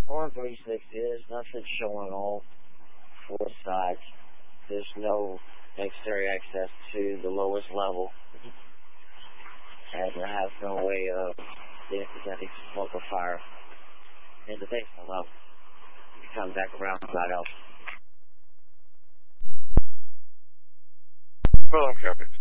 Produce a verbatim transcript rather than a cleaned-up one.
On three sixty, there's nothing showing all four sides. There's no exterior access to the lowest level. And I have no way of getting smoke or fire in the basement level. You come back around side out. Well, I'm copy.